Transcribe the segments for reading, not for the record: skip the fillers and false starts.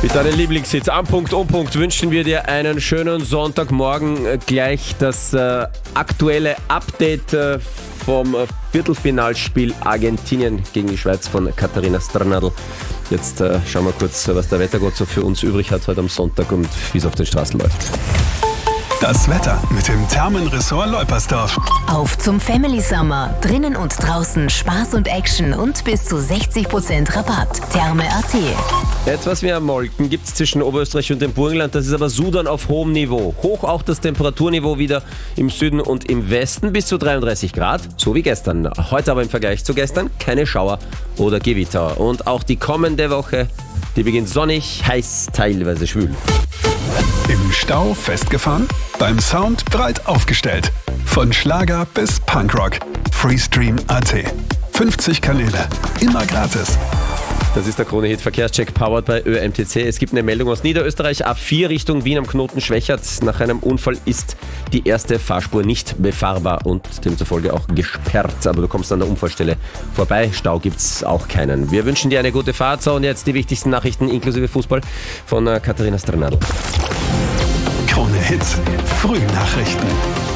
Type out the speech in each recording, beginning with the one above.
Mit deinen Lieblingshits am Punkt, um Punkt wünschen wir dir einen schönen Sonntagmorgen. Gleich das aktuelle Update vom Viertelfinalspiel Argentinien gegen die Schweiz von Katharina Strnadl. Jetzt schauen wir kurz, was der Wettergott so für uns übrig hat heute am Sonntag und wie es auf den Straßen läuft. Das Wetter mit dem Thermenressort Leupersdorf. Auf zum Family Summer. Drinnen und draußen Spaß und Action und bis zu 60% Rabatt. Therme.at. Etwas mehr Molken gibt es zwischen Oberösterreich und dem Burgenland. Das ist aber Sudan auf hohem Niveau. Hoch auch das Temperaturniveau wieder im Süden und im Westen bis zu 33 Grad, so wie gestern. Heute aber im Vergleich zu gestern keine Schauer oder Gewitter. Und auch die kommende Woche, die beginnt sonnig, heiß, teilweise schwül. Im Stau festgefahren? Beim Sound breit aufgestellt. Von Schlager bis Punkrock. Freestream.at. 50 Kanäle. Immer gratis. Das ist der Krone-Hit Verkehrscheck powered bei ÖMTC. Es gibt eine Meldung aus Niederösterreich. A4 Richtung Wien am Knoten Schwächert. Nach einem Unfall ist die erste Fahrspur nicht befahrbar und demzufolge auch gesperrt. Aber du kommst an der Unfallstelle vorbei. Stau gibt's auch keinen. Wir wünschen dir eine gute Fahrt. So, und jetzt die wichtigsten Nachrichten inklusive Fußball von Katharina Strnadl. Krone-Hit. Frühnachrichten.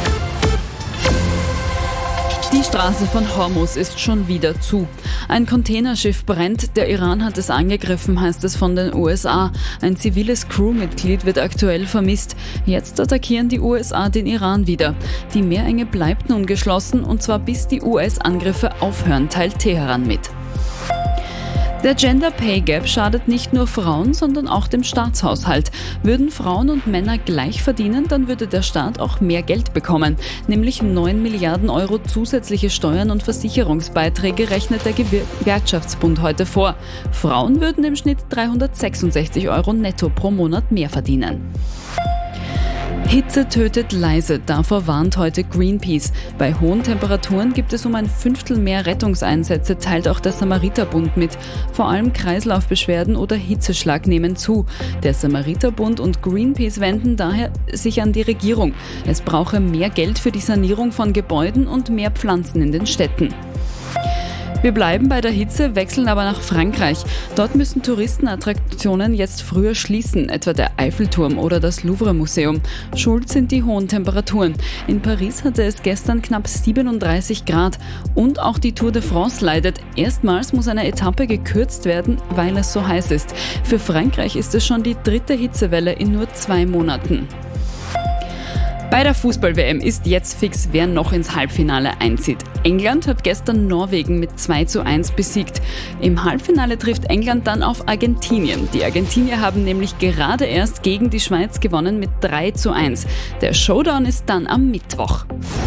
Die Straße von Hormuz ist schon wieder zu. Ein Containerschiff brennt. Der Iran hat es angegriffen, heißt es von den USA. Ein ziviles Crewmitglied wird aktuell vermisst. Jetzt attackieren die USA den Iran wieder. Die Meerenge bleibt nun geschlossen und zwar bis die US-Angriffe aufhören, teilt Teheran mit. Der Gender Pay Gap schadet nicht nur Frauen, sondern auch dem Staatshaushalt. Würden Frauen und Männer gleich verdienen, dann würde der Staat auch mehr Geld bekommen. Nämlich 9 Milliarden Euro zusätzliche Steuern und Versicherungsbeiträge rechnet der Gewerkschaftsbund heute vor. Frauen würden im Schnitt 366 Euro netto pro Monat mehr verdienen. Hitze tötet leise, davor warnt heute Greenpeace. Bei hohen Temperaturen gibt es um ein Fünftel mehr Rettungseinsätze, teilt auch der Samariterbund mit. Vor allem Kreislaufbeschwerden oder Hitzeschlag nehmen zu. Der Samariterbund und Greenpeace wenden daher sich an die Regierung. Es brauche mehr Geld für die Sanierung von Gebäuden und mehr Pflanzen in den Städten. Wir bleiben bei der Hitze, wechseln aber nach Frankreich. Dort müssen Touristenattraktionen jetzt früher schließen, etwa der Eiffelturm oder das Louvre-Museum. Schuld sind die hohen Temperaturen. In Paris hatte es gestern knapp 37 Grad. Und auch die Tour de France leidet. Erstmals muss eine Etappe gekürzt werden, weil es so heiß ist. Für Frankreich ist es schon die dritte Hitzewelle in nur 2 Monaten. Bei der Fußball-WM ist jetzt fix, wer noch ins Halbfinale einzieht. England hat gestern Norwegen mit 2:1 besiegt. Im Halbfinale trifft England dann auf Argentinien. Die Argentinier haben nämlich gerade erst gegen die Schweiz gewonnen mit 3:1. Der Showdown ist dann am Mittwoch.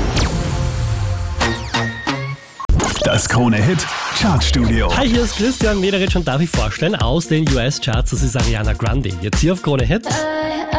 Das Krone-Hit Chartstudio. Hi, hier ist Christian Mederich und darf ich vorstellen aus den US-Charts, das ist Ariana Grande. Jetzt hier auf Krone Hit.